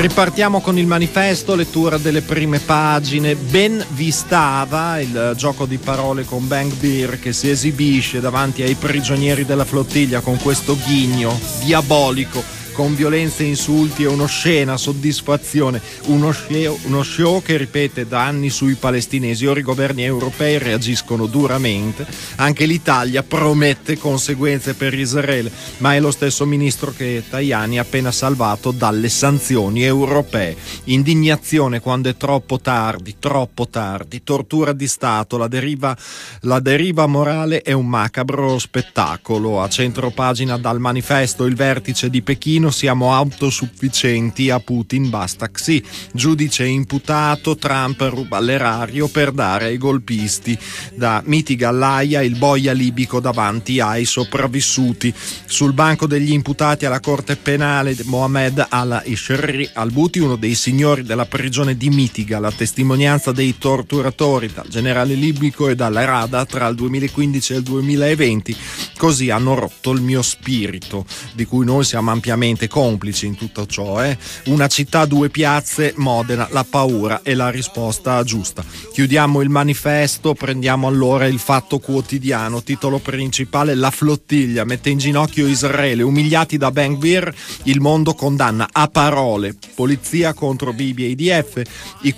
Ripartiamo con il manifesto, lettura delle prime pagine. Ben vi stava, il gioco di parole con Ben Gvir che si esibisce davanti ai prigionieri della flottiglia con questo ghigno diabolico, con violenze, insulti e un'oscena soddisfazione, uno show che ripete da anni sui palestinesi. Ora i governi europei reagiscono duramente, anche l'Italia promette conseguenze per Israele, ma è lo stesso ministro che Tajani ha appena salvato dalle sanzioni europee. Indignazione quando è troppo tardi, tortura di Stato, la deriva morale è un macabro spettacolo. A centro pagina dal manifesto, il vertice di Pechino: siamo autosufficienti, a Putin basta Xi. Giudice imputato, Trump ruba l'erario per dare ai golpisti. Da mitiga all'Aia il boia libico davanti ai sopravvissuti. Sul banco degli imputati alla corte penale Mohamed al-Ishri al-Buti, uno dei signori della prigione di Mitiga, la testimonianza dei torturatori dal generale libico e dalla Rada tra il 2015 e il 2020. Così hanno rotto il mio spirito, di cui noi siamo ampiamente complici in tutto ciò. Una città, due piazze, Modena, la paura è la risposta giusta. Chiudiamo il manifesto, prendiamo allora il Fatto Quotidiano. Titolo principale: la flottiglia mette in ginocchio Israele, umiliati da Ben Gvir, il mondo condanna a parole. Polizia contro Bibi e IDF, i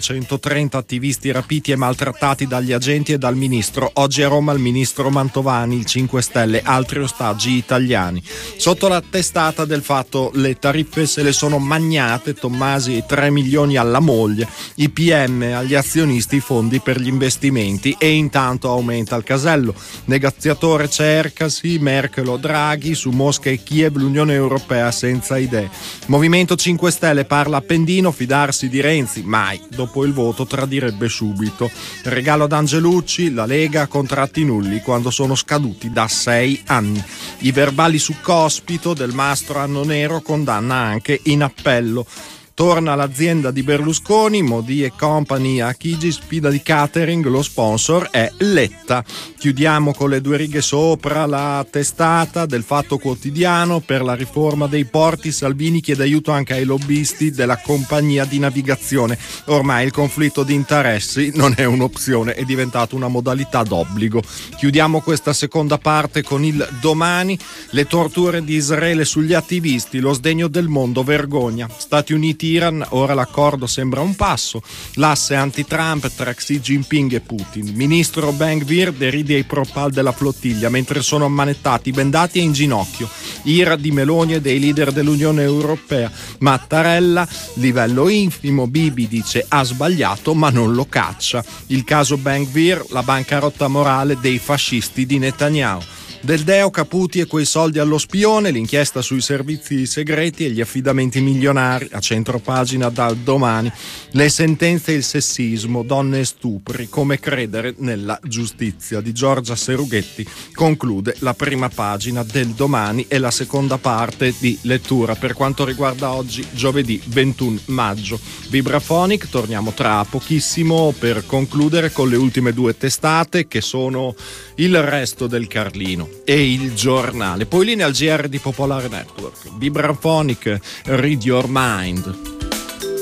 430 attivisti rapiti e maltrattati dagli agenti e dal ministro. Oggi a Roma il ministro Mantovani, il 5 Stelle, altri ostaggi italiani. Sotto la testata del Fatto, le tariffe se le sono magnate, Tommasi 3 milioni alla moglie, i PM agli azionisti, i fondi per gli investimenti, e intanto aumenta il casello. Negoziatore cercasi, Merkel o Draghi, su Mosca e Kiev l'Unione Europea senza idee. Movimento 5 Stelle parla Appendino, fidarsi di Renzi mai, dopo il voto tradirebbe subito. Regalo ad Angelucci, la Lega, contratti nulli quando sono scaduti da 6 anni. I verbali su Cospito del mastro Anno Nero, condanna anche in appello. Torna l'azienda di Berlusconi, Modi e Company a Chigi, sfida di catering, lo sponsor è Letta. Chiudiamo con le due righe sopra la testata del Fatto Quotidiano. Per la riforma dei porti Salvini chiede aiuto anche ai lobbisti della compagnia di navigazione. Ormai il conflitto di interessi non è un'opzione, è diventato una modalità d'obbligo. Chiudiamo questa seconda parte con il Domani. Le torture di Israele sugli attivisti, lo sdegno del mondo, vergogna. Stati Uniti, Iran, ora l'accordo sembra un passo. L'asse anti-Trump tra Xi Jinping e Putin. Ministro Ben Gvir deride i propal della flottiglia mentre sono ammanettati, bendati e in ginocchio. Ira di Meloni e dei leader dell'Unione Europea. Mattarella, livello infimo. Bibi dice ha sbagliato ma non lo caccia. Il caso Ben Gvir, la bancarotta morale dei fascisti di Netanyahu. Del Deo, Caputi e quei soldi allo spione, l'inchiesta sui servizi segreti e gli affidamenti milionari, a centropagina dal Domani. Le sentenze e il sessismo, donne e stupri, come credere nella giustizia, di Giorgia Serughetti conclude la prima pagina del Domani e la seconda parte di lettura per quanto riguarda oggi, giovedì 21 maggio. Vibraphonic, torniamo tra pochissimo per concludere con le ultime due testate che sono Il Resto del Carlino e Il Giornale. Poi linea al GR di Popolare Network. Vibraphonic, Read Your Mind.